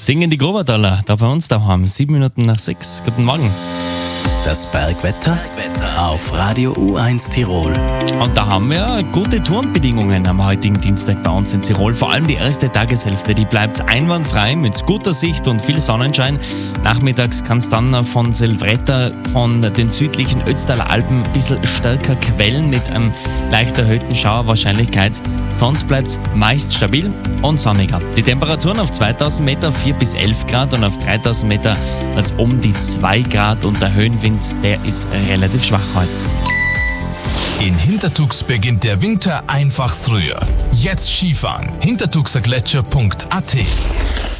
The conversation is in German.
Singen die Grobertaler, da bei uns daheim, 7:07. Guten Morgen. Das Bergwetter auf Radio U1 Tirol. Und da haben wir gute Tourenbedingungen am heutigen Dienstag bei uns in Tirol. Vor allem die erste Tageshälfte, die bleibt einwandfrei mit guter Sicht und viel Sonnenschein. Nachmittags kann es dann von Silvretta, von den südlichen Ötztaler Alpen ein bisschen stärker quellen mit einem leicht erhöhten Schauerwahrscheinlichkeit. Sonst bleibt es meist stabil und sonniger. Die Temperaturen auf 2000 Meter 4 bis 11 Grad und auf 3000 Meter wird es um die 2 Grad und der Höhenwind, der ist relativ schwach heute. In Hintertux beginnt der Winter einfach früher. Jetzt Skifahren. hintertuxergletscher.at